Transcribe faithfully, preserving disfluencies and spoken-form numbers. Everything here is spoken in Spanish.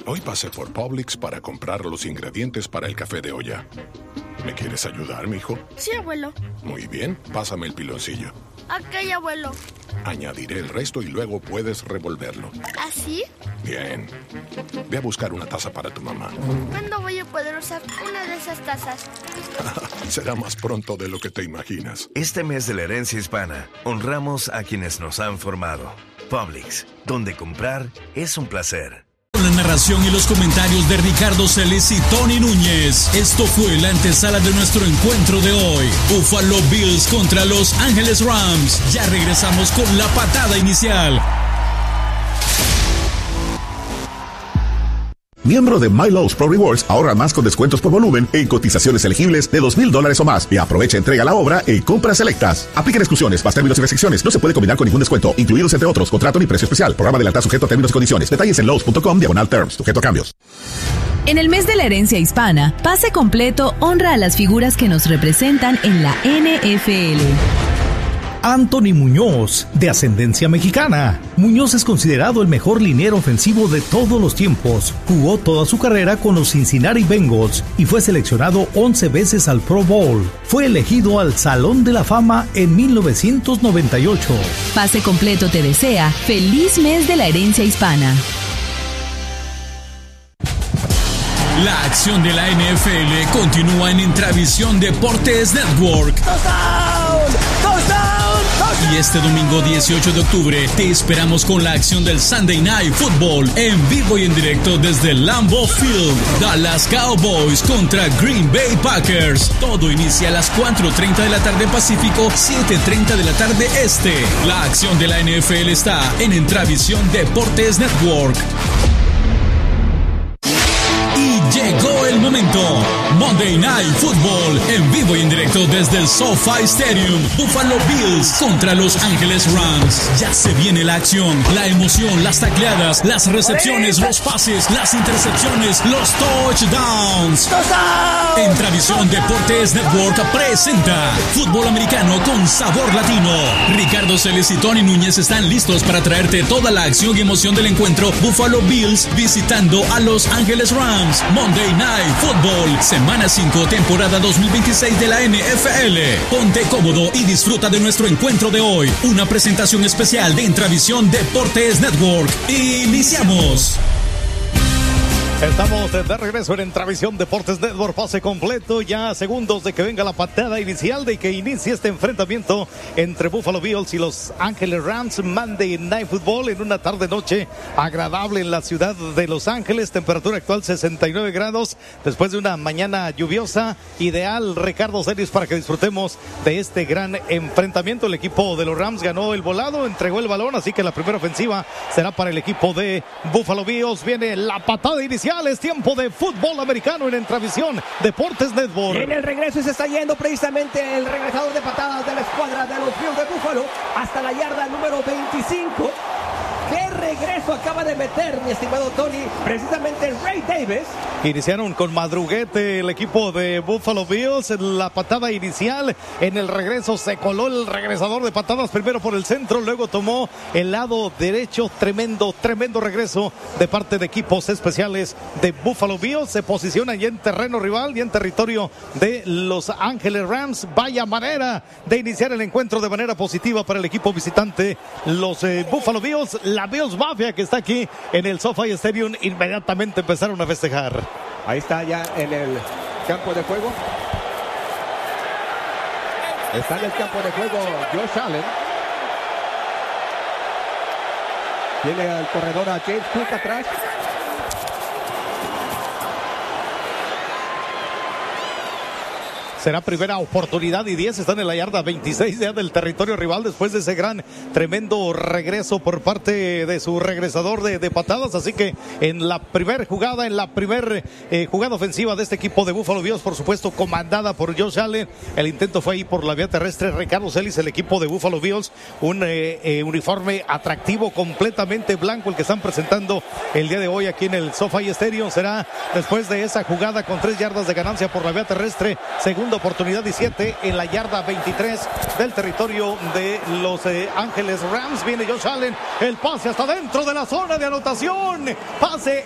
Hoy pasé por Publix para comprar los ingredientes para el café de olla. ¿Me quieres ayudar, mijo? Sí, abuelo. Muy bien, pásame el piloncillo. Ok, abuelo. Añadiré el resto y luego puedes revolverlo. ¿Así? Bien. Ve a buscar una taza para tu mamá. ¿Cuándo voy a poder usar una de esas tazas? Será más pronto de lo que te imaginas. Este mes de la herencia hispana, honramos a quienes nos han formado. Publix, donde comprar es un placer. La narración y los comentarios de Ricardo Celis y Tony Núñez. Esto fue la antesala de nuestro encuentro de hoy. Buffalo Bills contra Los Ángeles Rams. Ya regresamos con la patada inicial. Miembro de MyLowe's Pro Rewards, ahorra más con descuentos por volumen en cotizaciones elegibles de dos mil dólares o más y aprovecha entrega a la obra en compras selectas. Apliquen exclusiones, más términos y restricciones. No se puede combinar con ningún descuento, incluidos entre otros contrato ni precio especial. Programa de lealtad sujeto a términos y condiciones. Detalles en lowes punto com diagonal terms, sujeto a cambios. En el mes de la herencia hispana, Pase Completo honra a las figuras que nos representan en la N F L. Anthony Muñoz, de ascendencia mexicana. Muñoz es considerado el mejor liniero ofensivo de todos los tiempos. Jugó toda su carrera con los Cincinnati Bengals y fue seleccionado once veces al Pro Bowl. Fue elegido al Salón de la Fama en mil novecientos noventa y ocho. Pase Completo te desea feliz mes de la herencia hispana. La acción de la N F L continúa en Intravisión Deportes Network. ¡Touchdown! ¡Touchdown! Y este domingo dieciocho de octubre te esperamos con la acción del Sunday Night Football en vivo y en directo desde Lambeau Field. Dallas Cowboys contra Green Bay Packers. Todo inicia a las cuatro treinta de la tarde Pacífico, siete treinta de la tarde Este. La acción de la N F L está en Intravisión Deportes Network. Llegó el momento. Monday Night Football en vivo y en directo desde el SoFi Stadium. Buffalo Bills contra Los Ángeles Rams. Ya se viene la acción, la emoción, las tacleadas, las recepciones, los pases, las intercepciones, los touchdowns. En Intravisión Deportes Network presenta Fútbol Americano con sabor latino. Ricardo Celis y Tony Núñez están listos para traerte toda la acción y emoción del encuentro Buffalo Bills visitando a Los Ángeles Rams. Monday Night Football, semana cinco, temporada dos mil veintiséis de la N F L. Ponte cómodo y disfruta de nuestro encuentro de hoy. Una presentación especial de Intravisión Deportes Network. Iniciamos. Estamos de regreso en Intravisión Deportes Network, pase completo, ya a segundos de que venga la patada inicial, de que inicie este enfrentamiento entre Buffalo Bills y Los Ángeles Rams. Monday Night Football en una tarde-noche agradable en la ciudad de Los Ángeles, temperatura actual sesenta y nueve grados, después de una mañana lluviosa, ideal, Ricardo Celis, para que disfrutemos de este gran enfrentamiento. El equipo de los Rams ganó el volado, entregó el balón, así que la primera ofensiva será para el equipo de Buffalo Bills. Viene la patada inicial. Es tiempo de fútbol americano en Intravisión Deportes Network. En el regreso se está yendo precisamente el regresador de patadas de la escuadra de los Bills de Buffalo hasta la yarda número veinticinco. ¡Qué regreso acaba de meter, mi estimado Tony! Precisamente el Ray Davis. Iniciaron con madruguete el equipo de Buffalo Bills. En la patada inicial, en el regreso se coló el regresador de patadas primero por el centro, luego tomó el lado derecho. Tremendo, tremendo regreso de parte de equipos especiales de Buffalo Bills. Se posicionan ya en terreno rival y en territorio de Los Ángeles Rams. Vaya manera de iniciar el encuentro de manera positiva para el equipo visitante, los eh, Buffalo Bills. La Bills Mafia que está aquí en el SoFi Stadium inmediatamente empezaron a festejar. Ahí está ya en el campo de juego. Está en el campo de juego Josh Allen. Tiene al corredor a James Cook atrás. Será primera oportunidad y diez. Están en la yarda veintiséis ya del territorio rival después de ese gran, tremendo regreso por parte de su regresador de, de patadas. Así que en la primera jugada, en la primera eh, jugada ofensiva de este equipo de Buffalo Bills, por supuesto comandada por Josh Allen. El intento fue ahí por la vía terrestre. Ricardo Celis, el equipo de Buffalo Bills, un eh, eh, uniforme atractivo, completamente blanco, el que están presentando el día de hoy aquí en el SoFi Stadium. Será después de esa jugada con tres yardas de ganancia por la vía terrestre, segunda oportunidad y siete en la yarda veintitrés del territorio de Los eh, Ángeles Rams. Viene Josh Allen, el pase hasta dentro de la zona de anotación, pase